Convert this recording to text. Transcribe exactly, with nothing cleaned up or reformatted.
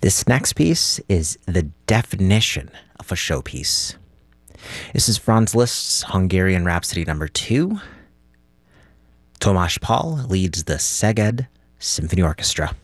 This next piece is the definition of a showpiece. This is Franz Liszt's Hungarian Rhapsody number two. Tomasz Pál leads the Szeged Symphony Orchestra.